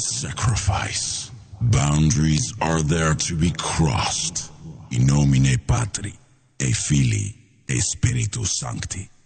sacrifice. Boundaries are there to be crossed. In nomine Patri, et Filii, et Spiritus Sancti.